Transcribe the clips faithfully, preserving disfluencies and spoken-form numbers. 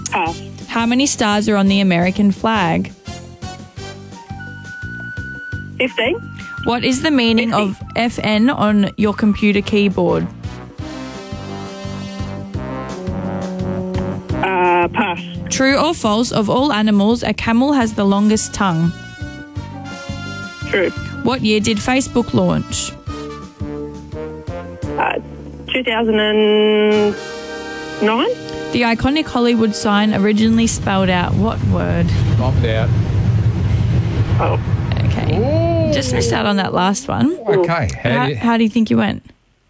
Pass. How many stars are on the American flag? fifteen. What is the meaning of F N on your computer keyboard? Uh, pass. True or false, of all animals, a camel has the longest tongue? True. What year did Facebook launch? Uh, two thousand nine. The iconic Hollywood sign originally spelled out what word? Bombed out. Oh. Okay. Just missed out on that last one. Okay. How How, do you, how do you think you went?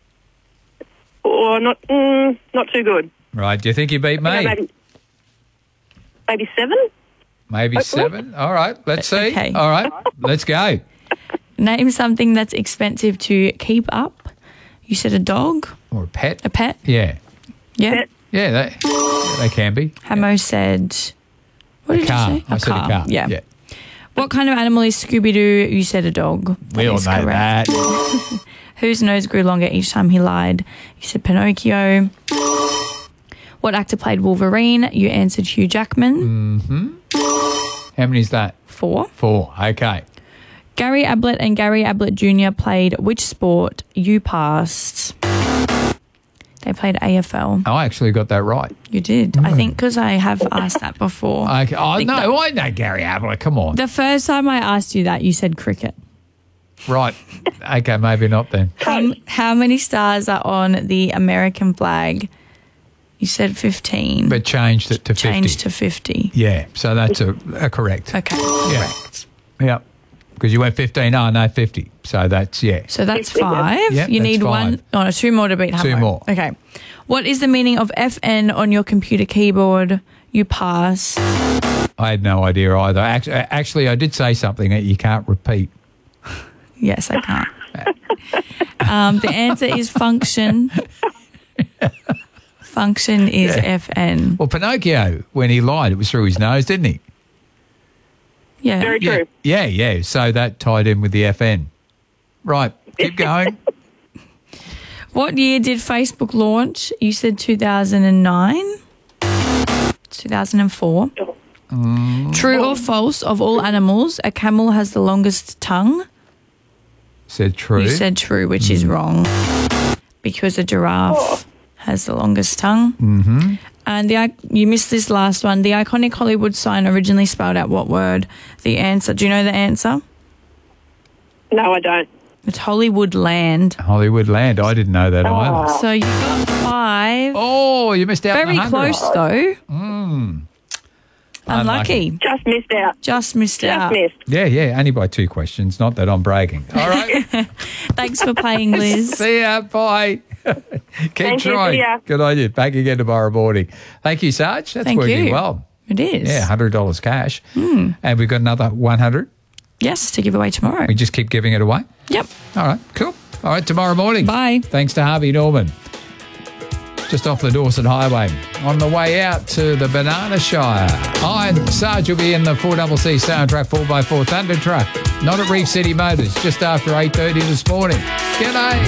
Or not? Mm, not too good. right. Do you think you beat me? Okay, maybe, maybe seven. Maybe Hopefully. seven. All right. Let's see. Okay. All right. Let's go. Name something that's expensive to keep up. You said a dog, Or a pet. a pet. Yeah. Yeah. Pet. Yeah, they, they can be. Hamo said, what did a car. you say? I said a car. Yeah. yeah. What kind of animal is Scooby-Doo? You said a dog. We That all is know correct. that. Whose nose grew longer each time he lied? You said Pinocchio. What actor played Wolverine? You answered Hugh Jackman. Mm-hmm. How many is that? Four. Four. Okay. Gary Ablett and Gary Ablett Junior played which sport? You passed. They played A F L. I actually got that right. You did. I think because I have asked that before. Okay. Oh, think no, that- I know Gary Ablett. Come on. The first time I asked you that, you said cricket. Right. Okay, maybe not then. How, how many stars are on the American flag? You said fifteen. But changed it to fifty. Changed to fifty. Yeah, so that's a, a correct. Okay, Yeah. correct. Yeah. Because you went fifteen, oh, no, fifty. So that's, yeah. So that's fifty, yeah. five. Yep, you that's need five. one. Oh, no, two more to beat Hamo. Two more. Okay. What is the meaning of F N on your computer keyboard? You pass. I had no idea either. Actually, actually, I did say something that you can't repeat. Yes, I can't. um, the answer is function. Function is Yeah. F N. Well, Pinocchio, when he lied, it was through his nose, didn't he? Yeah. Very Yeah, true. yeah, yeah. So that tied in with the F N. Right, keep going. What year did Facebook launch? You said two thousand nine? two thousand four. Mm. True or false, of all animals, a camel has the longest tongue? Said true. You said true, which is wrong. Because a giraffe has the longest tongue. Mm-hmm. And the i- you missed this last one. The iconic Hollywood sign originally spelled out what word? The answer. Do you know the answer? No, I don't. It's Hollywood Land. Hollywood Land. I didn't know that either. So you got five. Oh, you missed out. on Very the hundred. close, though. Mm. Unlucky. Just missed out. Just missed Just out. missed. Yeah, yeah. Only by two questions. Not that I'm bragging. All right. Thanks for playing, Liz. See ya. Bye. Keep Thank you, trying. see ya. Good on you. Back again tomorrow morning. Thank you, Sarge. That's Thank working you. well. It is. Yeah, one hundred dollars cash. Hmm. And we've got another one hundred. Yes, to give away tomorrow. We just keep giving it away. Yep. All right, cool. All right, tomorrow morning. Bye. Thanks to Harvey Norman. Just off the Dawson Highway. On the way out to the Banana Shire. I and Sarge will be in the four C C Soundtrack four by four Thunder Truck. Not at Reef City Motors, just after eight thirty this morning. G'day.